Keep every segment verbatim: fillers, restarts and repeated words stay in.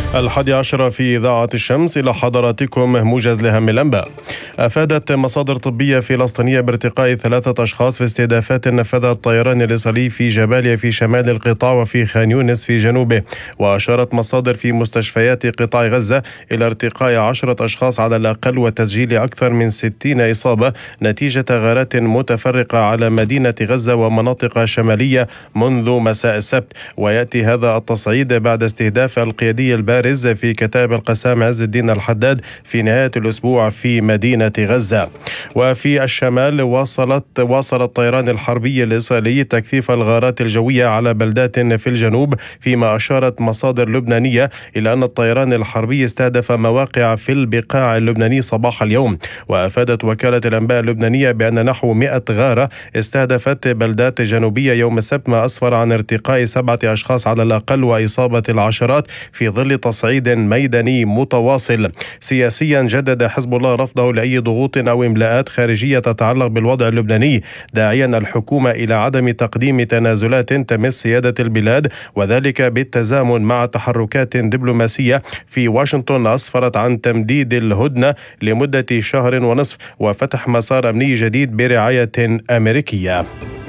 الحادي عشر في إذاعة الشمس، إلى حضراتكم موجز لأهم الأنباء. أفادت مصادر طبية فلسطينية بارتقاء ثلاثة أشخاص في استهدافات نفذها الطيران الإسرائيلي في جباليا في شمال القطاع وفي خان يونس في جنوبه. وأشارت مصادر في مستشفيات قطاع غزة إلى ارتقاء عشرة أشخاص على الأقل وتسجيل أكثر من ستين إصابة نتيجة غارات متفرقة على مدينة غزة ومناطق شمالية منذ مساء السبت. ويأتي هذا التصعيد بعد استهداف القيادي البارز في كتائب القسام عز الدين الحداد في نهاية الأسبوع في مدينة غزة. وفي الشمال واصلت واصل الطيران الحربي الإسرائيلي تكثيف الغارات الجوية على بلدات في الجنوب، فيما أشارت مصادر لبنانية إلى أن الطيران الحربي استهدف مواقع في البقاع اللبناني صباح اليوم. وأفادت وكالة الأنباء اللبنانية بأن نحو مئة غارة استهدفت بلدات جنوبية يوم السبت، ما أسفر عن ارتقاء سبعة أشخاص على الأقل وإصابة العشرات في ظل تصعيد ميداني متواصل. سياسيا، جدد حزب الله رفضه لأي ضغوط أو إملاءات خارجية تتعلق بالوضع اللبناني، داعيا الحكومة إلى عدم تقديم تنازلات تمس سيادة البلاد، وذلك بالتزامن مع تحركات دبلوماسية في واشنطن أسفرت عن تمديد الهدنة لمدة شهر ونصف وفتح مسار أمني جديد برعاية أمريكية.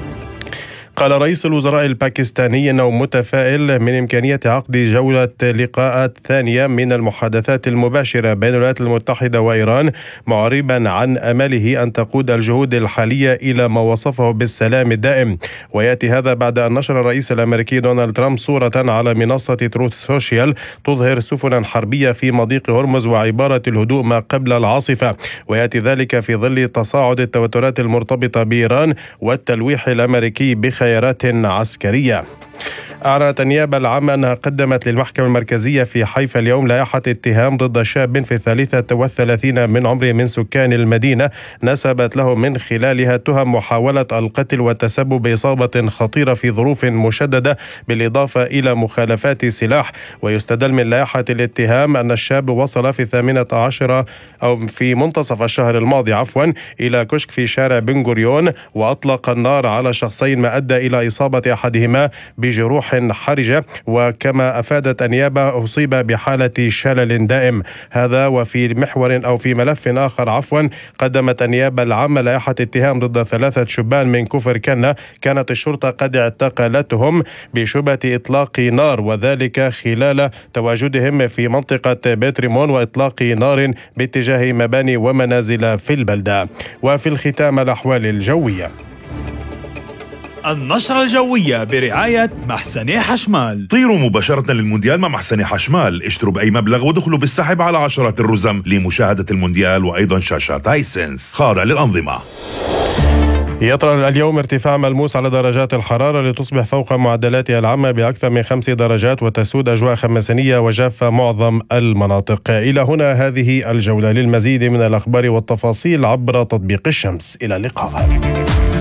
قال رئيس الوزراء الباكستاني أنه متفائل من إمكانية عقد جولة لقاءات ثانية من المحادثات المباشرة بين الولايات المتحدة وإيران، معربا عن أمله أن تقود الجهود الحالية إلى ما وصفه بالسلام الدائم. ويأتي هذا بعد أن نشر الرئيس الأمريكي دونالد ترامب صورة على منصة تروث سوشيال تظهر سفنا حربية في مضيق هرمز وعبارة الهدوء ما قبل العاصفة. ويأتي ذلك في ظل تصاعد التوترات المرتبطة بإيران والتلويح الأمريكي بخيارات عسكرية. أعلنت النيابة العامة أنها قدمت للمحكمة المركزية في حيفا اليوم لائحة اتهام ضد شاب في الثالثة والثلاثين من عمره من سكان المدينة، نسبت له من خلالها تهم محاولة القتل والتسبب بإصابة خطيرة في ظروف مشددة، بالإضافة إلى مخالفات سلاح. ويستدل من لائحة الاتهام أن الشاب وصل في الثامنة عشرة أو في منتصف الشهر الماضي عفوا إلى كشك في شارع بن غوريون وأطلق النار على شخصين، ما أدى إلى إصابة أحدهما بجروح حرجة. وكما أفادت النيابة أصيب بحالة شلل دائم. هذا وفي محور أو في ملف آخر عفوا قدمت النيابة العامة لائحة اتهام ضد ثلاثة شبان من كفر كنة، كانت الشرطة قد اعتقلتهم بشبهة إطلاق نار، وذلك خلال تواجدهم في منطقة بيت ريمون وإطلاق نار باتجاه مباني ومنازل في البلدة. وفي الختام الأحوال الجوية. النشرة الجوية برعاية محسني حشمال. طيروا مباشرة للمونديال مع محسني حشمال، اشتروا بأي مبلغ ودخلوا بالسحب على عشرات الرزم لمشاهدة المونديال وأيضا شاشات هايسنس خاضعة للأنظمة. يطرأ اليوم ارتفاع ملموس على درجات الحرارة لتصبح فوق معدلاتها العامة بأكثر من خمس درجات، وتسود أجواء خمسينية وجافة معظم المناطق. إلى هنا هذه الجولة، للمزيد من الأخبار والتفاصيل عبر تطبيق الشمس. إلى اللقاء.